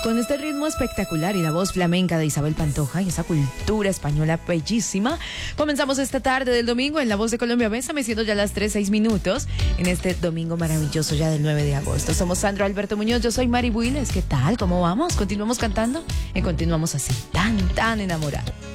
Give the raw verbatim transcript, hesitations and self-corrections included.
Con este ritmo espectacular y la voz flamenca de Isabel Pantoja y esa cultura española bellísima, comenzamos esta tarde del domingo en La Voz de Colombia. Bésame, siendo ya las tres, seis minutos en este domingo maravilloso ya del nueve de agosto. Somos Sandro Alberto Muñoz, yo soy Mari Builes. ¿Qué tal? ¿Cómo vamos? ¿Continuamos cantando? Y continuamos así, tan, tan enamorados.